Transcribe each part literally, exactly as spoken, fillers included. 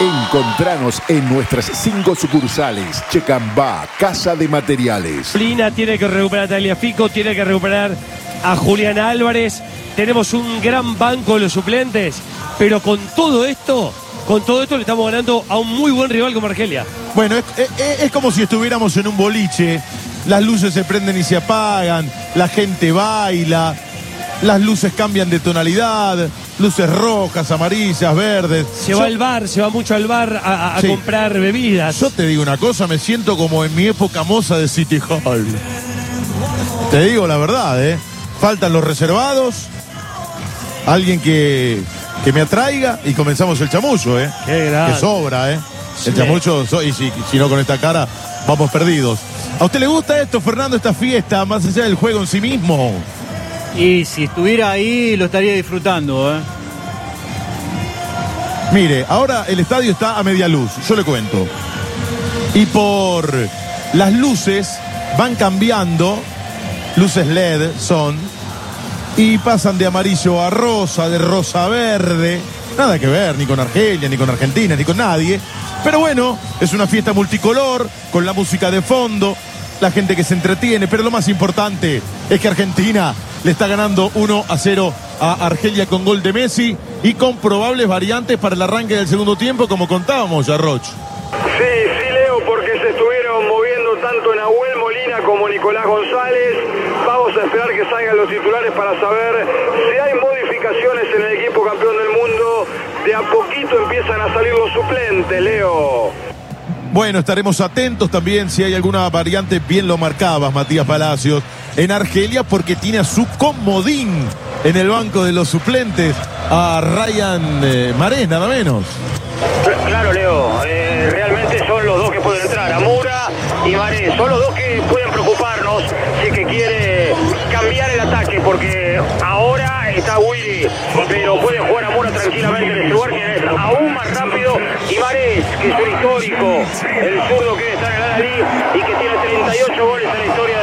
Encontranos en nuestras cinco sucursales. Checambá, Casa de Materiales. Molina tiene que recuperar a Tagliafico, tiene que recuperar a Julián Álvarez. Tenemos un gran banco de los suplentes, pero con todo esto, con todo esto le estamos ganando a un muy buen rival como Argelia. Bueno, es, es, es como si estuviéramos en un boliche. Las luces se prenden y se apagan, la gente baila, las luces cambian de tonalidad, luces rojas, amarillas, verdes. Se Yo, va al bar, se va mucho al bar a, a sí. comprar bebidas. Yo te digo una cosa, me siento como en mi época moza de City Hall. Te digo la verdad, ¿eh? Faltan los reservados, alguien que, que me atraiga y comenzamos el chamullo, ¿eh? Qué grande. Que sobra, ¿eh? El Sí. chamullo, so- y si, si no con esta cara, vamos perdidos. ¿A usted le gusta esto, Fernando, esta fiesta, más allá del juego en sí mismo? Y si estuviera ahí, lo estaría disfrutando, ¿eh? Mire, ahora el estadio está a media luz, yo le cuento. Y por las luces van cambiando, luces L E D son, y pasan de amarillo a rosa, de rosa a verde. Nada que ver, ni con Argelia, ni con Argentina, ni con nadie. Pero bueno, es una fiesta multicolor, con la música de fondo, la gente que se entretiene. Pero lo más importante es que Argentina le está ganando uno a cero a Argelia con gol de Messi y con probables variantes para el arranque del segundo tiempo, como contábamos, Yarroch. Sí, sí, Leo, porque se estuvieron moviendo tanto Nahuel Molina como Nicolás González. Vamos a esperar que salgan los titulares para saber si hay modificaciones en el equipo campeón del mundo. De a poquito empiezan a salir los suplentes, Leo. Bueno, estaremos atentos también si hay alguna variante, bien lo marcabas, Matías Palacios, en Argelia, porque tiene a su comodín en el banco de los suplentes, a Ryan eh, Marés, nada menos. Claro, Leo, eh, realmente son los dos que pueden entrar, Amura y Marés, son los dos que pueden preocuparnos si es que quiere cambiar el ataque, porque ahora está Willy, pero puede jugar Amura tranquilamente en ese lugar, que es aún más rápido, y Marés, que es un histórico, el zurdo que está en el Al-Ahly y que tiene treinta y ocho goles en la historia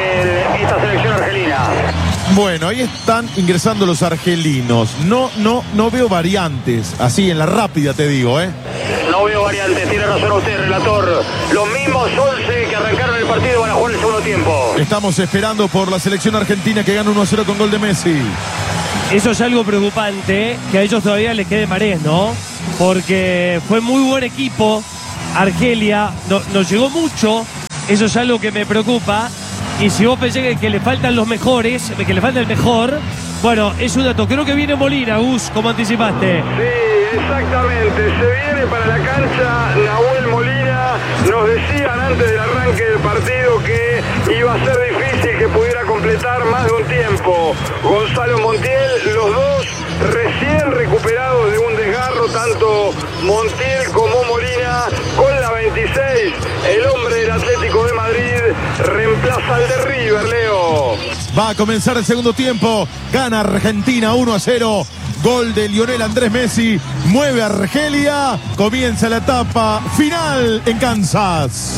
de esta selección argelina. Bueno, ahí están ingresando los argelinos. No, no, no veo variantes. Así en la rápida te digo, ¿eh? No veo variantes, tiene razón usted, relator. Los mismos once que arrancaron el partido van a jugar el segundo tiempo. Estamos esperando por la selección argentina que gana uno a cero con gol de Messi. Eso es algo preocupante, que a ellos todavía les quede Marés, ¿no? Porque fue muy buen equipo. Argelia no, nos llegó mucho. Eso es algo que me preocupa. Y si vos pensás que, que le faltan los mejores, que le falta el mejor, bueno, es un dato. Creo que viene Molina, Gus, como anticipaste. Sí, exactamente. Se viene para la cancha Nahuel Molina. Nos decían antes del arranque del partido que iba a ser difícil que pudiera completar más de un tiempo. Gonzalo Montiel, los dos recién recuperados de un desgarro, tanto Montiel como Molina, con la veintiséis. El hombre del Atlético de Madrid reemplaza al de River, Leo. Va a comenzar el segundo tiempo. Gana Argentina uno a cero. Gol de Lionel Andrés Messi. Mueve a Argelia. Comienza la etapa final en Kansas.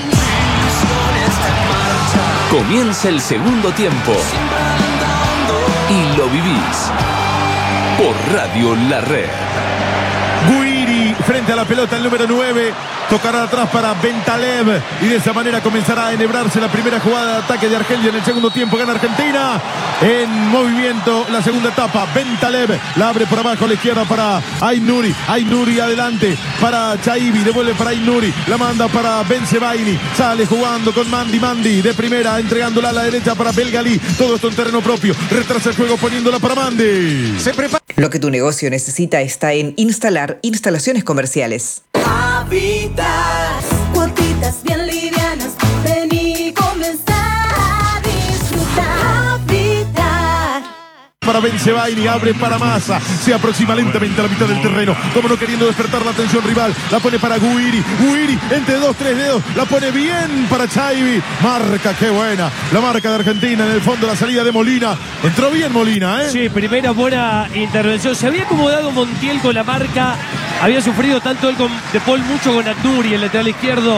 Comienza el segundo tiempo. Y lo vivís por Radio La Red. Guiri frente a la pelota, el número nueve. Tocará atrás para Bentaleb y de esa manera comenzará a enhebrarse la primera jugada de ataque de Argelia en el segundo tiempo. Gana Argentina en movimiento la segunda etapa. Bentaleb la abre por abajo a la izquierda para Aynuri. Aynuri adelante para Chaibi. Devuelve para Aynuri. La manda para Bensebaini. Sale jugando con Mandi Mandi de primera, entregándola a la derecha para Belgalí. Todo esto en terreno propio. Retrasa el juego poniéndola para Mandi. Se prepara. Lo que tu negocio necesita está en Instalar Instalaciones Comerciales. Habitas, cuotitas bien livianas, ven y comenzar a disfrutar. Habitar. Para Bensebaini, abre para Massa, se aproxima lentamente a la mitad del terreno, como no queriendo despertar la atención rival, la pone para Guiri, Guiri entre dos, tres dedos, la pone bien para Chaibi, marca, qué buena, la marca de Argentina, en el fondo la salida de Molina, entró bien Molina, ¿eh? Sí, primera buena intervención, se había acomodado Montiel con la marca, había sufrido tanto él con De Paul mucho con Atnuri, el lateral izquierdo,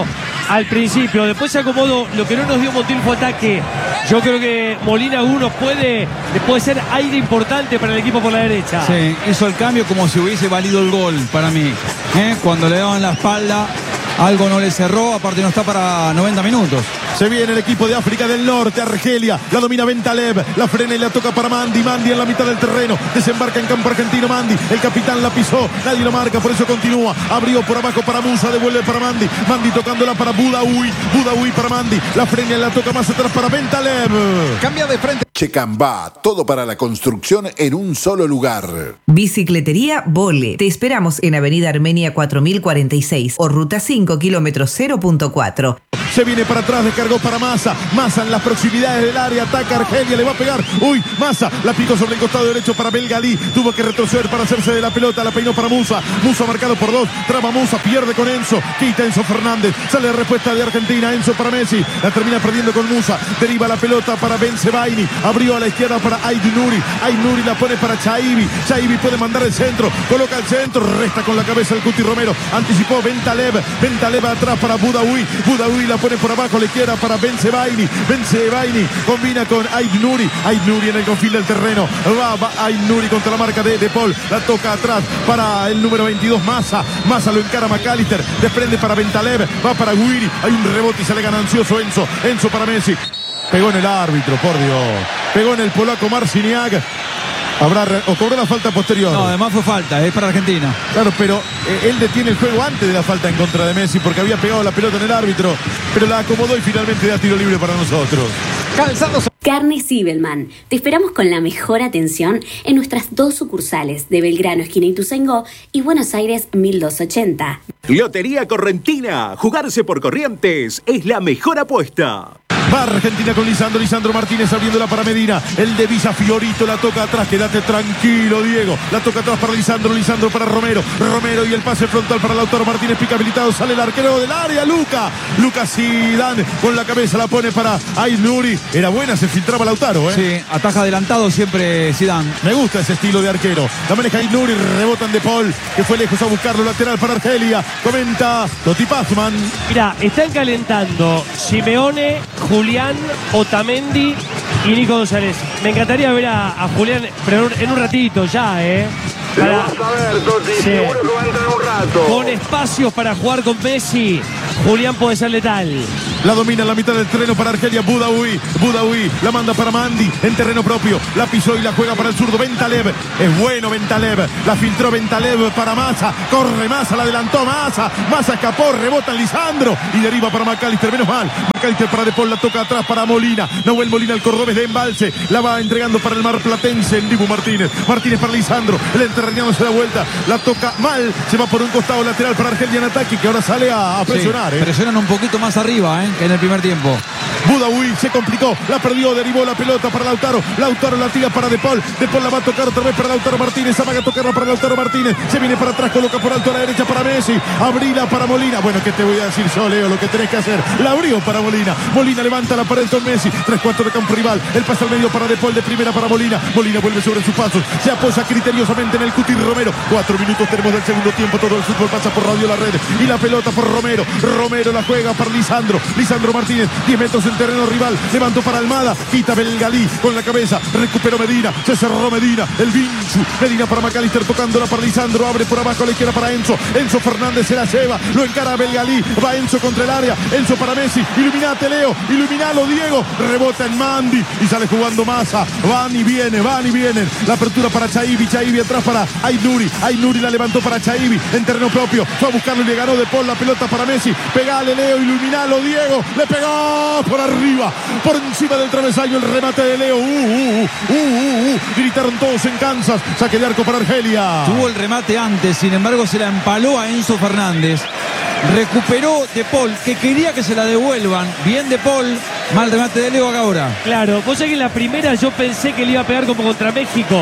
al principio. Después se acomodó. Lo que no nos dio Montiel fue ataque. Yo creo que Molina uno puede, puede ser aire importante para el equipo por la derecha. Sí, hizo el cambio como si hubiese valido el gol para mí. ¿Eh? Cuando le daban la espalda, algo no le cerró, aparte no está para noventa minutos. Se viene el equipo de África del Norte, Argelia, la domina Bentaleb, la frena y la toca para Mandi, Mandi en la mitad del terreno, desembarca en campo argentino Mandi, el capitán la pisó, nadie lo marca, por eso continúa, abrió por abajo para Musa, devuelve para Mandi, Mandi tocándola para Budaoui, Budaoui para Mandi, la frena y la toca más atrás para Bentaleb. Cambia de frente. Checambá, todo para la construcción en un solo lugar. Bicicletería Vole. Te esperamos en Avenida Armenia cuatro mil cuarenta y seis o Ruta cinco, kilómetro cero punto cuatro. Se viene para atrás, descargó para Massa. Massa en las proximidades del área, ataca Argelia, le va a pegar. Uy, Massa la picó sobre el costado derecho para Belgalí. Tuvo que retroceder para hacerse de la pelota, la peinó para Musa. Musa marcado por dos, traba Musa, pierde con Enzo. Quita Enzo Fernández, sale la respuesta de Argentina. Enzo para Messi, la termina perdiendo con Musa. Deriva la pelota para Bensebaini. Abrió a la izquierda para Aidnuri. Aidnuri la pone para Chaibi. Chaibi puede mandar el centro, coloca el centro, resta con la cabeza el Cuti Romero. Anticipó Bentaleb. Bentaleb atrás para Budaoui. Budaoui la pone por abajo a la izquierda para Bensebaini. Bensebaini combina con Aidnuri. Aidnuri en el confín del terreno. Va, va Aidnuri contra la marca de De Paul. La toca atrás para el número veintidós, Massa. Massa lo encara McAllister. Desprende para Bentaleb. Va para Guiri. Hay un rebote y sale ganancioso Enzo. Enzo para Messi. Pegó en el árbitro, por Dios. Pegó en el polaco Marciniak. Habrá o cobró la falta posterior. No, además fue falta, es para Argentina. Claro, pero eh, él detiene el juego antes de la falta en contra de Messi porque había pegado la pelota en el árbitro, pero la acomodó y finalmente da tiro libre para nosotros. Calzados. Carnes Zibelman. Te esperamos con la mejor atención en nuestras dos sucursales de Belgrano, esquina Ituzaingó, y Buenos Aires mil doscientos ochenta. Lotería Correntina. Jugarse por Corrientes es la mejor apuesta. Va Argentina con Lisandro, Lisandro Martínez abriéndola para Medina, el de Villa Fiorito la toca atrás, quédate tranquilo Diego, la toca atrás para Lisandro, Lisandro para Romero, Romero y el pase frontal para Lautaro Martínez, pica habilitado, sale el arquero del área, Luca, Luca Zidane con la cabeza la pone para Aidnuri, era buena, se filtraba Lautaro, ¿eh? Sí, ataja adelantado siempre Zidane. Me gusta ese estilo de arquero, la maneja Aidnuri, rebotan De Paul, que fue lejos a buscarlo, lateral para Argelia, comenta Totti Pazman. Mira, están calentando Simeone, Julián, Otamendi y Nico González. Me encantaría ver a, a Julián, pero en un ratito ya, ¿eh? Para, lo vas a ver, Totti, sí. Seguro que va a entrar un rato. Con espacios para jugar con Messi, Julián puede ser letal. La domina en la mitad del terreno para Argelia, Budaoui, Budaoui, la manda para Mandi, en terreno propio, la pisó y la juega para el zurdo, Bentaleb, es bueno Bentaleb, la filtró Bentaleb para Massa, corre Massa, la adelantó Massa, Massa escapó, rebota en Lisandro y deriva para McAllister, menos mal, McAllister para De Paul, la toca atrás para Molina, Nahuel Molina, el cordobés de Embalse, la va entregando para el marplatense, el Dibu Martínez, Martínez para Lisandro, el entrerriano se da vuelta, la toca mal, se va por un costado lateral para Argelia en ataque, que ahora sale a, a presionar. Sí, ¿eh? Presionan un poquito más arriba, ¿eh? que en el primer tiempo. Budaoui se complicó, la perdió, derivó la pelota para Lautaro, Lautaro la tira para De Paul, De Paul la va a tocar otra vez para Lautaro Martínez, amaga a tocarla para Lautaro Martínez, se viene para atrás, coloca por alto a la derecha para Messi, abrila para Molina, bueno, ¿qué te voy a decir yo, Leo? Lo que tenés que hacer, la abrió para Molina, Molina levanta la pared con Messi, tres cuatro de campo rival, el pase al medio para De Paul, de primera para Molina, Molina vuelve sobre sus pasos, se apoya criteriosamente en el Cuti Romero, cuatro minutos tenemos del segundo tiempo, todo el fútbol pasa por Radio La Red, y la pelota por Romero, Romero la juega para Lisandro, Lisandro Martínez, diez metros en terreno rival, levantó para Almada, quita Belgalí con la cabeza, recuperó Medina, se cerró Medina, el Vinchu, Medina para McAllister, tocándola para Lisandro, abre por abajo a la izquierda para Enzo, Enzo Fernández se la lleva, lo encara a Belgalí, va Enzo contra el área, Enzo para Messi, iluminate Leo, iluminalo Diego, rebota en Mandi y sale jugando Massa, van y viene, van y vienen, la apertura para Chaibi, Chaibi atrás para Aidnuri, Aidnuri la levantó para Chaibi, en terreno propio, fue a buscarlo y le ganó De Paul la pelota para Messi, pegale Leo, iluminalo Diego, le pegó por arriba, por encima del travesaño el remate de Leo, uh, uh, uh, uh, uh, gritaron todos en Kansas, saque de arco para Argelia. Tuvo el remate antes, sin embargo se la empaló a Enzo Fernández, recuperó De Paul, que quería que se la devuelvan, bien De Paul, mal remate de Leo ahora. Claro, vos sabés que en la primera yo pensé que le iba a pegar como contra México,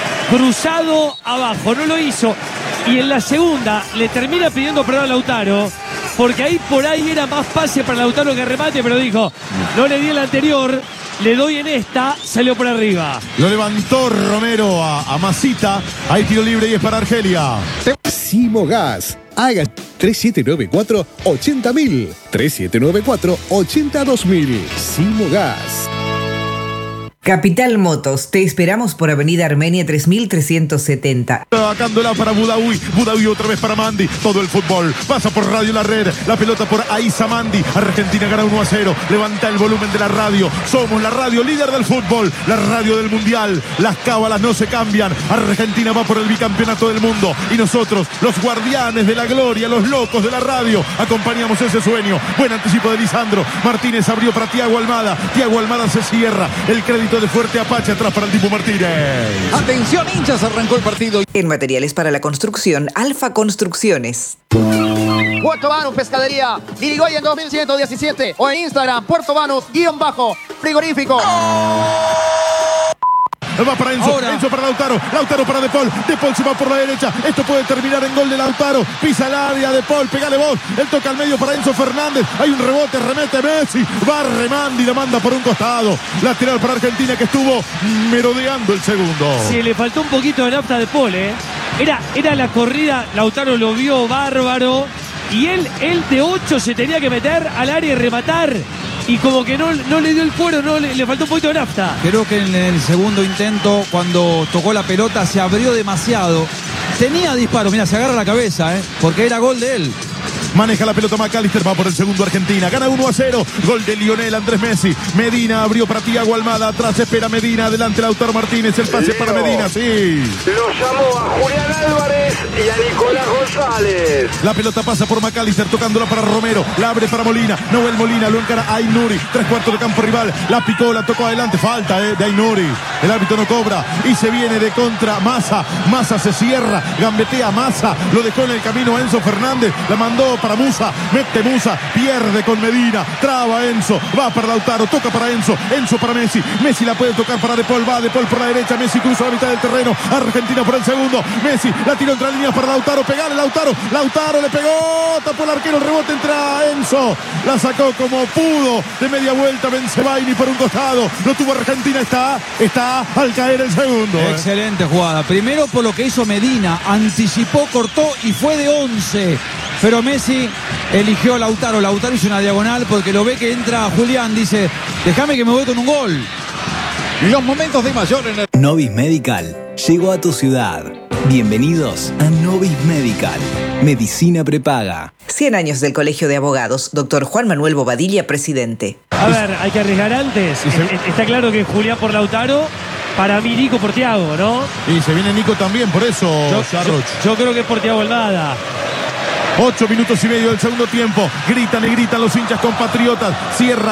cruzado abajo, no lo hizo, y en la segunda le termina pidiendo perdón a Lautaro, porque ahí por ahí era más pase para Lautaro que remate, pero dijo, no le di el anterior, le doy en esta, salió por arriba. Lo levantó Romero a, a Masita, hay tiro libre y es para Argelia. Simo Gas, haga tres siete nueve cuatro, ochenta mil. tres siete nueve cuatro, ochenta dos mil. Simogas. Capital Motos, te esperamos por Avenida Armenia tres mil trescientos setenta. Sacándola para Budawi, Budawi otra vez para Mandi, todo el fútbol, pasa por Radio La Red, la pelota por Aiza Mandi, Argentina gana uno a cero, levanta el volumen de la radio, somos la radio líder del fútbol, la radio del mundial, las cábalas no se cambian, Argentina va por el bicampeonato del mundo y nosotros, los guardianes de la gloria, los locos de la radio, acompañamos ese sueño. Buen anticipo de Lisandro, Martínez abrió para Tiago Almada, Tiago Almada se cierra, el crédito de Fuerte Apache atrás para el Dibu Martínez. Atención hinchas, arrancó el partido. En materiales para la construcción, Alfa Construcciones. Puerto Banus Pescadería, Irigoyen dos mil ciento diecisiete o en Instagram, Puerto Banus, guión bajo, frigorífico. Va para Enzo, Ahora. Enzo para Lautaro, Lautaro para De Paul, De Paul se va por la derecha, esto puede terminar en gol de Lautaro, pisa el área De Paul, pegale vos, él toca al medio para Enzo Fernández, hay un rebote, remete Messi, barre Mandi, la manda por un costado, lateral para Argentina que estuvo merodeando el segundo. Sí, le faltó un poquito de nafta De Paul, ¿eh? Era, era la corrida, Lautaro lo vio bárbaro y él, él de ocho se tenía que meter al área y rematar. Y como que no, no le dio el cuero, no le, le faltó un poquito de nafta. Creo que en el segundo intento, cuando tocó la pelota, se abrió demasiado. Tenía disparo, mira, se agarra la cabeza, ¿eh? Porque era gol de él. Maneja la pelota McAllister, va por el segundo Argentina. Gana uno a cero. Gol de Lionel Andrés Messi. Medina abrió para Tiago Almada. Atrás espera Medina. Adelante Lautaro Martínez. El pase Leo para Medina, sí. Lo llamó a Julián Álvarez y a Nicolás González. La pelota pasa por McAllister, tocándola para Romero. La abre para Molina. Noel Molina lo encara a Ainuri. Tres cuartos de campo rival. La picó, la tocó adelante. Falta eh, de Ainuri. El árbitro no cobra. Y se viene de contra Massa. Massa se cierra. Gambetea Massa. Lo dejó en el camino a Enzo Fernández. La mandó para Musa, mete Musa, pierde con Medina, traba Enzo, va para Lautaro, toca para Enzo, Enzo para Messi, Messi la puede tocar para De Paul, va De Paul por la derecha, Messi cruza la mitad del terreno, Argentina por el segundo, Messi la tiró entre líneas para Lautaro, pegale Lautaro, Lautaro le pegó, tapó el arquero, el rebote entra Enzo, la sacó como pudo, de media vuelta Benzebaini por un costado, lo tuvo Argentina, está, está al caer el segundo. Eh. Excelente jugada, primero por lo que hizo Medina, anticipó, cortó y fue de once. Pero Messi eligió a Lautaro. Lautaro hizo una diagonal porque lo ve que entra Julián. Dice, déjame que me voy con un gol. Los momentos de mayor en el... Novis Medical llegó a tu ciudad. Bienvenidos a Novis Medical. Medicina prepaga. cien años del Colegio de Abogados. Doctor Juan Manuel Bobadilla, presidente. A ver, hay que arriesgar antes. Está claro que Julián por Lautaro. Para mí Nico por Tiago, ¿no? Y se viene Nico también, por eso, yo, yo, yo creo que es por Tiago Almada. Ocho minutos y medio del segundo tiempo. Gritan y gritan los hinchas compatriotas. Cierra